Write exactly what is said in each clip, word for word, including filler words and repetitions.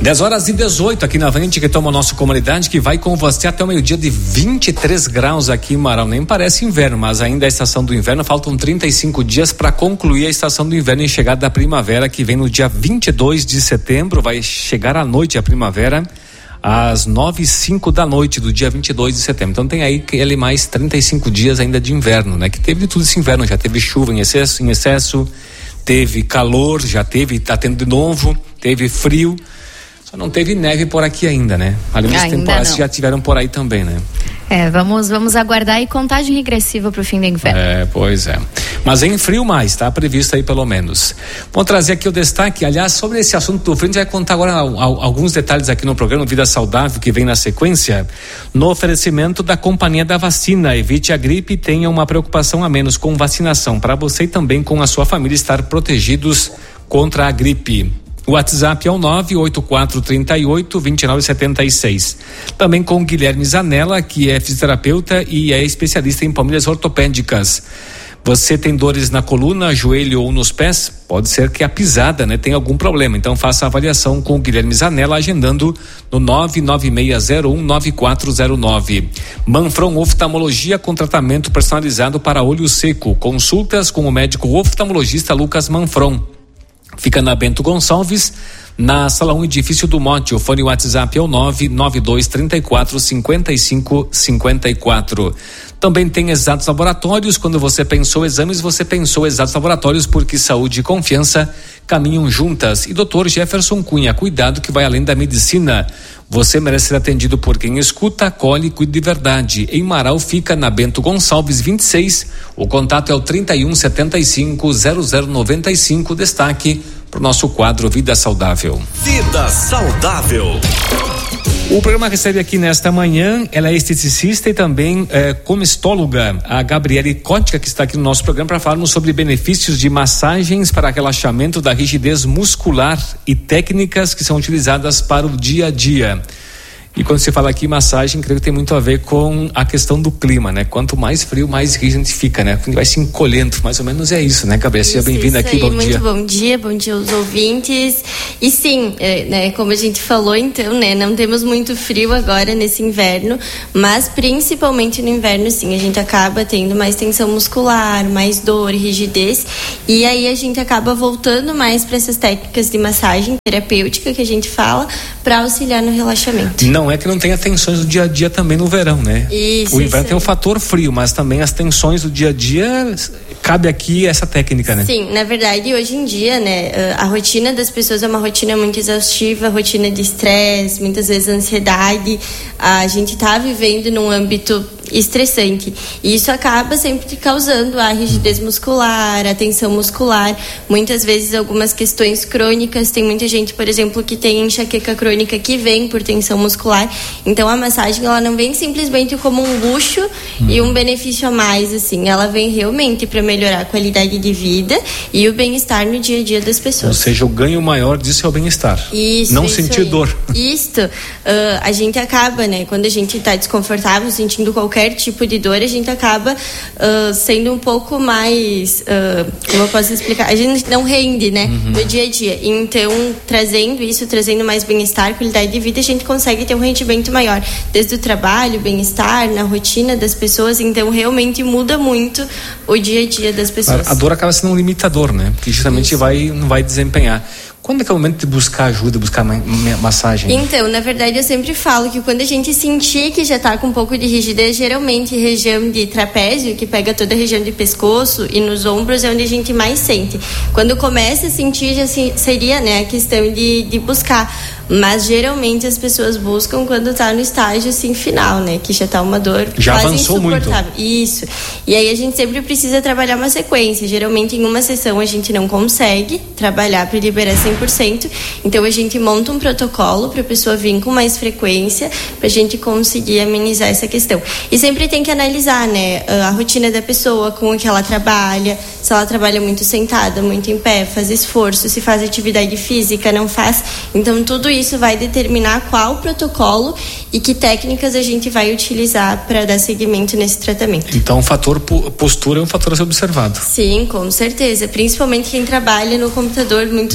dez horas e dezoito aqui na Avante, que toma a nossa comunidade, que vai com você até o meio-dia de vinte e três graus aqui em Marau. Nem parece inverno, mas ainda é a estação do inverno. Faltam trinta e cinco dias para concluir a estação do inverno e chegada da primavera, que vem no dia vinte e dois de setembro. Vai chegar à noite a primavera, às nove e cinco da noite do dia vinte e dois de setembro. Então tem aí ele mais trinta e cinco dias ainda de inverno, né? Que teve tudo esse inverno, já teve chuva em excesso, em excesso, teve calor, já teve, tá tendo de novo, teve frio. Só não teve neve por aqui ainda, né? Algumas temporadas já tiveram por aí também, né? É, vamos, vamos aguardar e contagem regressiva para o fim do inverno. É, pois é. Mas em frio mais, tá previsto aí pelo menos. Vou trazer aqui o destaque, aliás, sobre esse assunto do frio, a gente vai contar agora alguns detalhes aqui no programa Vida Saudável, que vem na sequência, no oferecimento da Companhia da Vacina. Evite a gripe e tenha uma preocupação a menos com vacinação, para você e também com a sua família estar protegidos contra a gripe. O WhatsApp é o nove oito quatro três oito, dois nove sete seis. Também com Guilherme Zanella, que é fisioterapeuta e é especialista em palmilhas ortopédicas. Você tem dores na coluna, joelho ou nos pés? Pode ser que a pisada, né, tenha algum problema. Então faça a avaliação com o Guilherme Zanella, agendando no nove nove seis zero um nove quatro zero nove. Manfron Oftalmologia, com tratamento personalizado para olho seco. Consultas com o médico oftalmologista Lucas Manfron. Fica na Bento Gonçalves, na sala um, edifício do Mote. O fone WhatsApp é o nove nove dois três quatro cinco cinco cinco quatro. Também tem Exatos Laboratórios. Quando você pensou exames, você pensou Exatos Laboratórios, porque saúde e confiança caminham juntas. E doutor Jefferson Cunha, cuidado que vai além da medicina. Você merece ser atendido por quem escuta, acolhe e cuida de verdade. Em Marau fica na Bento Gonçalves vinte e seis. O contato é o trinta e um setenta e cinco zero zero noventa e cinco. Destaque para o nosso quadro Vida Saudável. Vida Saudável. O programa recebe aqui nesta manhã, ela é esteticista e também é, comestóloga, a Gabriele Cótica, que está aqui no nosso programa para falarmos sobre benefícios de massagens para relaxamento da rigidez muscular e técnicas que são utilizadas para o dia a dia. E quando se fala aqui massagem, creio que tem muito a ver com a questão do clima, né? Quanto mais frio, mais rígido a gente fica, né? Vai se encolhendo, mais ou menos é isso, né, Gabriela? Seja bem-vinda aqui, aí, bom muito dia. Bom dia, bom dia aos ouvintes. E sim, é, né, como a gente falou então, né, não temos muito frio agora nesse inverno, mas principalmente no inverno, sim, a gente acaba tendo mais tensão muscular, mais dor, rigidez, e aí a gente acaba voltando mais para essas técnicas de massagem terapêutica que a gente fala, para auxiliar no relaxamento. Não é que não tenha tensões do dia a dia também no verão, né? Isso, o inverno isso tem o fator frio, mas também as tensões do dia a dia, cabe aqui essa técnica, né? Sim, na verdade, hoje em dia, né, a rotina das pessoas é uma rotina muito exaustiva, rotina de estresse, muitas vezes ansiedade. A gente está vivendo num âmbito estressante, e isso acaba sempre causando a rigidez muscular, a tensão muscular, muitas vezes algumas questões crônicas. Tem muita gente, por exemplo, que tem enxaqueca crônica que vem por tensão muscular. Então a massagem, ela não vem simplesmente como um luxo hum. e um benefício a mais, assim, ela vem realmente para melhorar a qualidade de vida e o bem-estar no dia a dia das pessoas. Ou seja, o ganho maior disso é o bem-estar. Isso, não isso sentir aí. dor. Isso, uh, a gente acaba, né, quando a gente está desconfortável, sentindo qualquer tipo de dor, a gente acaba uh, sendo um pouco mais, uh, como eu posso explicar, a gente não rende, né, uhum. no dia a dia. Então, trazendo isso, trazendo mais bem-estar, qualidade de vida, a gente consegue ter um rendimento maior, desde o trabalho, bem-estar, na rotina das pessoas. Então, realmente muda muito o dia a dia das pessoas. A dor acaba sendo um limitador, né, porque justamente vai, não vai desempenhar. Quando é que é o momento de buscar ajuda, buscar ma- ma- massagem? Então, na verdade, eu sempre falo que quando a gente sentir que já está com um pouco de rigidez, geralmente região de trapézio, que pega toda a região de pescoço, e nos ombros é onde a gente mais sente. Quando começa a sentir, já se, seria, né, a questão de, de buscar. Mas geralmente as pessoas buscam quando está no estágio assim final, né? Que já está uma dor já quase avançou insuportável. Muito. Isso. E aí a gente sempre precisa trabalhar uma sequência. Geralmente em uma sessão a gente não consegue trabalhar para liberar cem por cento. Então a gente monta um protocolo para a pessoa vir com mais frequência, para a gente conseguir amenizar essa questão. E sempre tem que analisar, né? A rotina da pessoa, com o que ela trabalha, se ela trabalha muito sentada, muito em pé, faz esforço, se faz atividade física, não faz. Então tudo isso Isso vai determinar qual protocolo e que técnicas a gente vai utilizar para dar seguimento nesse tratamento. Então, o fator postura é um fator a ser observado. Sim, com certeza. Principalmente quem trabalha no computador muito tempo sentado.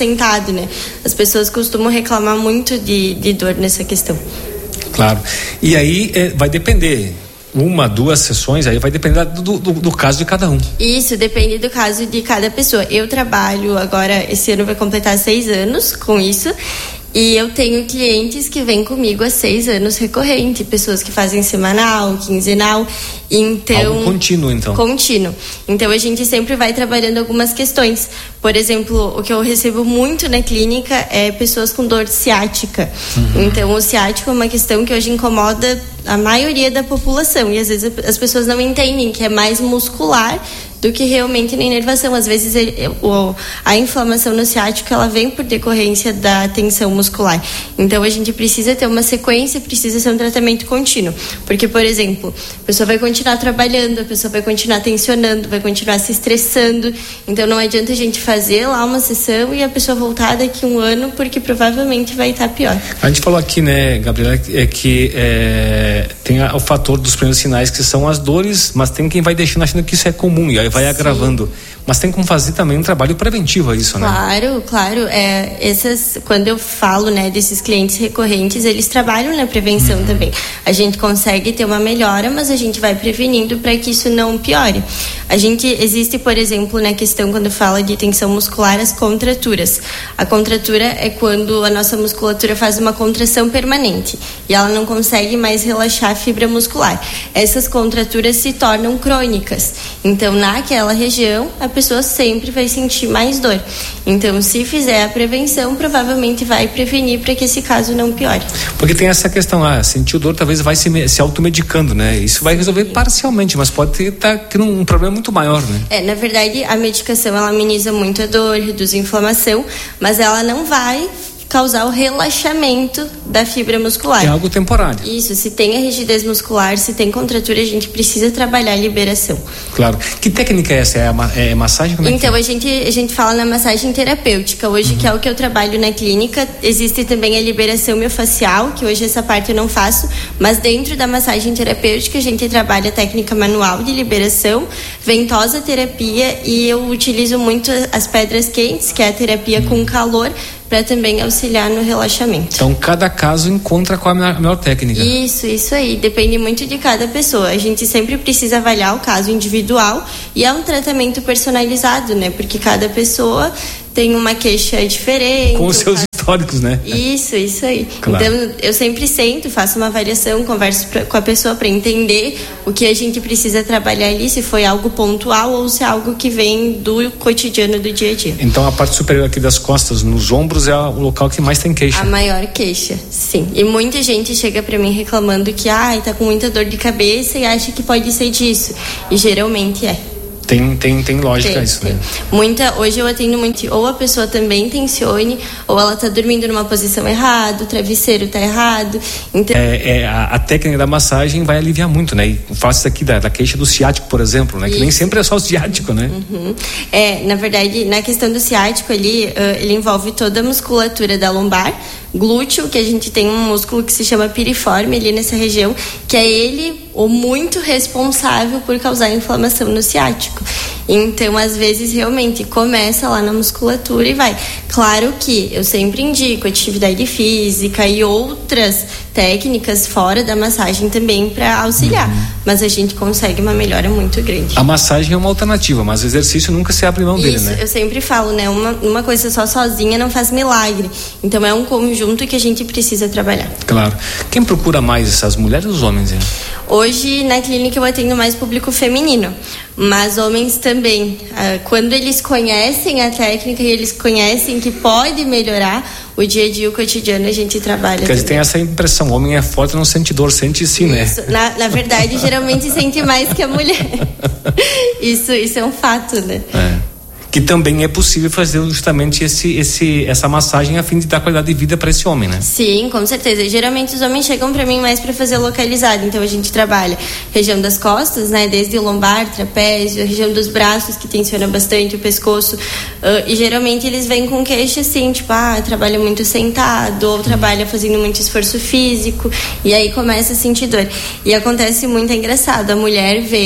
sentado, né? As pessoas costumam reclamar muito de, de dor nessa questão. Claro. E aí é, vai depender. Uma, duas sessões, aí vai depender do, do, do caso de cada um. Isso, depende do caso de cada pessoa. Eu trabalho agora, esse ano vai completar seis anos com isso. E eu tenho clientes que vêm comigo há seis anos recorrente, pessoas que fazem semanal, quinzenal, então... Algo contínuo, então. Contínuo. Então, a gente sempre vai trabalhando algumas questões. Por exemplo, o que eu recebo muito na clínica é pessoas com dor ciática. Uhum. Então, o ciático é uma questão que hoje incomoda a maioria da população. E, às vezes, as pessoas não entendem que é mais muscular do que realmente na inervação. Às vezes ele, o, a inflamação no ciático ela vem por decorrência da tensão muscular. Então a gente precisa ter uma sequência, precisa ser um tratamento contínuo. Porque, por exemplo, a pessoa vai continuar trabalhando, a pessoa vai continuar tensionando, vai continuar se estressando. Então não adianta a gente fazer lá uma sessão e a pessoa voltar daqui a um ano, porque provavelmente vai estar pior. A gente falou aqui, né, Gabriela, é que é, tem a, o fator dos primeiros sinais que são as dores, mas tem quem vai deixando achando que isso é comum e aí vai Sim. agravando. Mas tem como fazer também um trabalho preventivo a isso, né? Claro, claro. É, essas, quando eu falo, né, desses clientes recorrentes, eles trabalham na prevenção uhum. também. A gente consegue ter uma melhora, mas a gente vai prevenindo para que isso não piore. A gente, existe, por exemplo, na questão, quando fala de tensão muscular, as contraturas. A contratura é quando a nossa musculatura faz uma contração permanente e ela não consegue mais relaxar a fibra muscular. Essas contraturas se tornam crônicas. Então, naquela região, a pessoa sempre vai sentir mais dor. Então, se fizer a prevenção, provavelmente vai prevenir para que esse caso não piore. Porque tem essa questão, ah, sentiu dor, talvez vai se, se automedicando, né? Isso vai resolver Sim. parcialmente, mas pode estar tá, um problema muito maior, né? É, na verdade, a medicação, ela ameniza muito a dor, reduz a inflamação, mas ela não vai causar o relaxamento da fibra muscular. É algo temporário. Isso, se tem a rigidez muscular, se tem contratura, a gente precisa trabalhar a liberação. Claro. Que técnica é essa? É, a, é massagem? Como é então, que é? a, gente, a gente fala na massagem terapêutica. Hoje, uhum. que é o que eu trabalho na clínica, existe também a liberação miofascial, que hoje essa parte eu não faço, mas dentro da massagem terapêutica a gente trabalha a técnica manual de liberação, ventosa terapia, e eu utilizo muito as pedras quentes, que é a terapia uhum. com calor, para também auxiliar no relaxamento. Então, cada caso encontra qual a melhor técnica. Isso, isso aí. Depende muito de cada pessoa. A gente sempre precisa avaliar o caso individual e é um tratamento personalizado, né? Porque cada pessoa tem uma queixa diferente. Com os seus caso... históricos, né? Isso, isso aí. Claro. Então, eu sempre sento, faço uma avaliação, converso pra, com a pessoa para entender o que a gente precisa trabalhar ali, se foi algo pontual ou se é algo que vem do cotidiano do dia a dia. Então, a parte superior aqui das costas, nos ombros, é o local que mais tem queixa. A maior queixa, sim. E muita gente chega para mim reclamando que, ai, tá com muita dor de cabeça e acha que pode ser disso. E geralmente é. Tem, tem, tem lógica tem, isso, tem. Né? Muita, hoje eu atendo muito, ou a pessoa também tensione, ou ela tá dormindo numa posição errada, o travesseiro tá errado. Então... É, é, a, a técnica da massagem vai aliviar muito, né? E faço isso aqui da, da queixa do ciático, por exemplo, né? Isso. Que nem sempre é só o ciático, né? Uhum. É, na verdade, na questão do ciático ali, uh, ele envolve toda a musculatura da lombar, glúteo, que a gente tem um músculo que se chama piriforme ali nessa região, que é ele o muito responsável por causar inflamação no ciático. Então, às vezes, realmente começa lá na musculatura e vai. Claro que eu sempre indico atividade física e outras técnicas fora da massagem também para auxiliar, uhum. mas a gente consegue uma melhora muito grande. A massagem é uma alternativa, mas o exercício nunca se abre mão Isso, dele, né? Eu sempre falo, né? Uma, uma coisa só sozinha não faz milagre. Então, é um conjunto que a gente precisa trabalhar. Claro. Quem procura mais, as mulheres ou os homens, hein? Hoje, na clínica, eu atendo mais público feminino, mas homens também. Quando eles conhecem a técnica e eles conhecem que pode melhorar o dia a dia, o cotidiano, a gente trabalha. Porque tem essa impressão, o homem é forte, não sente dor, sente sim, né? Isso. Na, na verdade, geralmente sente mais que a mulher. Isso, isso é um fato, né? É. Que também é possível fazer justamente esse, esse, essa massagem a fim de dar qualidade de vida para esse homem, né? Sim, com certeza. Geralmente os homens chegam para mim mais para fazer localizado, então a gente trabalha região das costas, né? Desde o lombar, trapézio, a região dos braços que tensiona bastante o pescoço, uh, e geralmente eles vêm com queixa assim, tipo, ah, trabalha muito sentado ou trabalha fazendo muito esforço físico e aí começa a sentir dor. E acontece muito, é engraçado, a mulher vem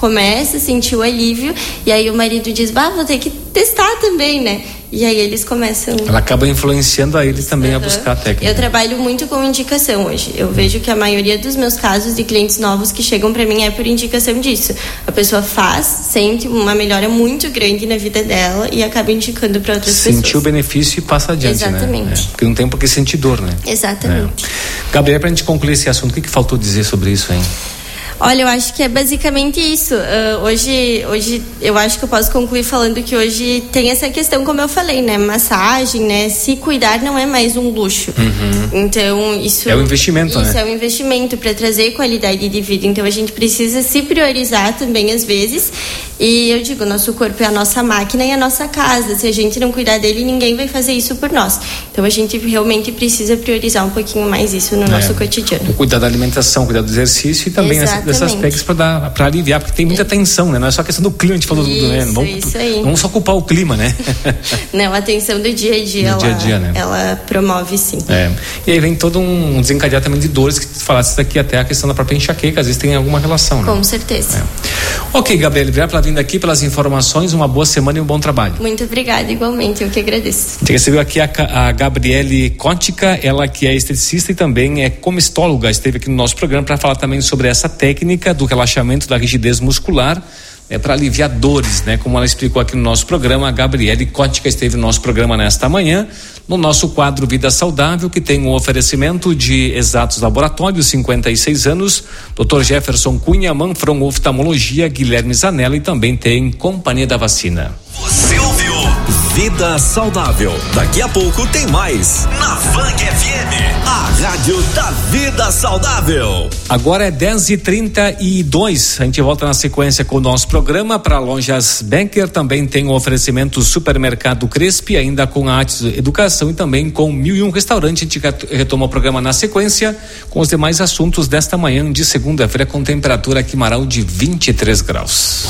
começa a sentir o alívio e aí o marido diz, bah, vou ter que testar também, né? E aí eles começam... Ela acaba influenciando a ele também uhum. a buscar a técnica. Eu trabalho muito com indicação hoje. Eu vejo que a maioria dos meus casos de clientes novos que chegam para mim é por indicação disso. A pessoa faz, sente uma melhora muito grande na vida dela e acaba indicando para outras Sentiu pessoas. Sentiu o benefício e passa adiante, Exatamente. né? É, porque não tem por que sentir dor, né? Exatamente. É. Gabriela, pra gente concluir esse assunto, o que, que faltou dizer sobre isso, hein? Olha, eu acho que é basicamente isso. Uh, hoje, hoje eu acho que eu posso concluir falando que hoje tem essa questão, como eu falei, né? Massagem, né? Se cuidar não é mais um luxo. Uhum. Então, isso... É um investimento, isso né? é um investimento para trazer qualidade de vida. Então, a gente precisa se priorizar também, às vezes. E eu digo, nosso corpo é a nossa máquina e a nossa casa. Se a gente não cuidar dele, ninguém vai fazer isso por nós. Então, a gente realmente precisa priorizar um pouquinho mais isso no é. nosso cotidiano. Cuidar da alimentação, cuidar do exercício e também essa dessas técnicas para para aliviar, porque tem muita tensão, né? Não é só a questão do clima, a gente falou isso, do, né? Não vamos, isso aí. Não vamos só culpar o clima, né? Não, a tensão do dia a dia, do ela, dia a dia, né? ela promove sim. É. E aí vem todo um desencadear também de dores, que tu falasse daqui até a questão da própria enxaqueca, às vezes tem alguma relação, né? Com certeza. É. Ok, Gabriela, obrigado pela vinda aqui, pelas informações, uma boa semana e um bom trabalho. Muito obrigada, igualmente, eu que agradeço. A gente recebeu aqui a, a Gabriele Cótica, ela que é esteticista e também é comestóloga, esteve aqui no nosso programa para falar também sobre essa técnica do relaxamento da rigidez muscular, é para aliviar dores, né? Como ela explicou aqui no nosso programa, a Gabriele Cótica esteve no nosso programa nesta manhã, no nosso quadro Vida Saudável, que tem um oferecimento de Exatos Laboratórios, cinquenta e seis anos, doutor Jefferson Cunha, Manfron Oftalmologia, Guilherme Zanella, e também tem Companhia da Vacina. Você ouviu Vida Saudável. Daqui a pouco tem mais na Fang F M, a rádio da vida saudável. Agora é dez e trinta e dois. A gente volta na sequência com o nosso programa. Para Lojas Becker também tem o oferecimento Supermercado Crespi, ainda com a Artes Educação e também com Mil e Um Restaurante. A gente retoma o programa na sequência com os demais assuntos desta manhã de segunda-feira, com temperatura aqui em Marau de vinte e três graus.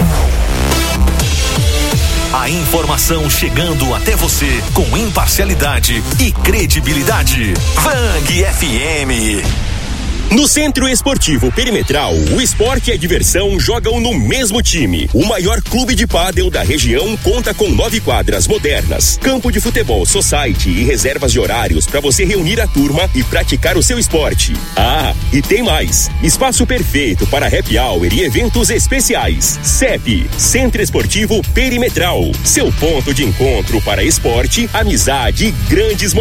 A informação chegando até você com imparcialidade e credibilidade. Fang F M. No Centro Esportivo Perimetral, o esporte e a diversão jogam no mesmo time. O maior clube de pádel da região conta com nove quadras modernas, campo de futebol society e reservas de horários para você reunir a turma e praticar o seu esporte. Ah, e tem mais! Espaço perfeito para happy hour e eventos especiais. C E P, Centro Esportivo Perimetral. Seu ponto de encontro para esporte, amizade e grandes momentos.